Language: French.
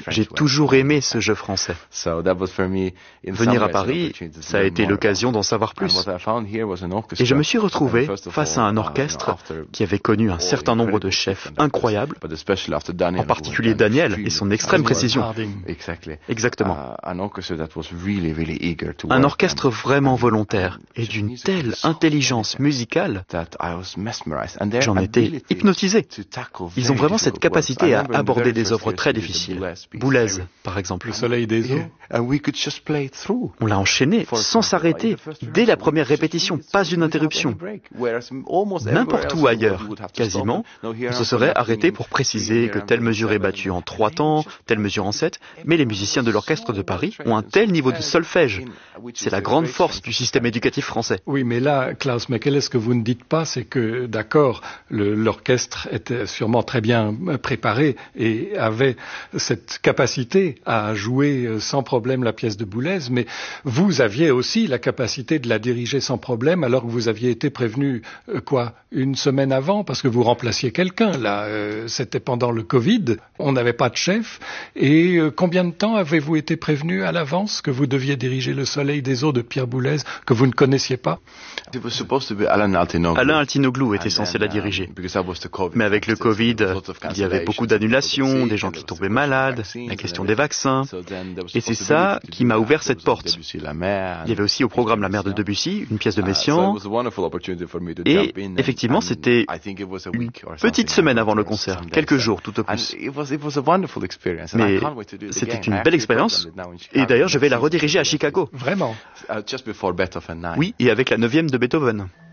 J'ai toujours aimé ce jeu français. Venir à Paris, ça a été l'occasion d'en savoir plus. Et je me suis retrouvé face à un orchestre qui avait connu un certain nombre de chefs incroyables, en particulier Daniel et son extrême précision. Exactement. Un orchestre vraiment volontaire et d'une telle intelligence musicale, j'en étais hypnotisé. Ils ont vraiment cette capacité à aborder des œuvres très difficiles. Boulez, par exemple. Le Soleil des eaux. On l'a enchaîné sans s'arrêter dès la première répétition, pas une interruption. N'importe où ailleurs, quasiment, on se serait arrêté pour préciser que telle mesure est battue en 3 temps, telle mesure en 7, mais les musiciens de l'Orchestre de Paris ont un tel niveau de solfège. C'est la grande force du système éducatif français. Oui, mais là, Klaus Mekele, ce que vous ne dites pas, c'est que, d'accord, l'orchestre était sûrement très bien préparé et avait cette capacité à jouer sans problème la pièce de Boulez, mais vous aviez aussi la capacité de la diriger sans problème alors que vous aviez été prévenu, une semaine avant, parce que vous remplaciez quelqu'un, là, c'était pendant le Covid, on n'avait pas de chef, et combien de temps avez-vous été prévenu à l'avance que vous deviez diriger Le Soleil des eaux de Pierre Boulez, que vous ne connaissiez pas? Alain Altinoglu était censé la diriger. Mais avec le Covid, il y avait beaucoup d'annulations, des gens qui tombaient malades, la question des vaccins. Et c'est ça qui m'a ouvert cette porte. Il y avait aussi au programme La Mère de Debussy, une pièce de Messiaen. Et effectivement, c'était une petite semaine avant le concert, quelques jours tout au plus. Mais c'était une belle expérience. Et d'ailleurs, je vais la rediriger à Chicago. Vraiment? Oui, et avec la 9e de Beethoven.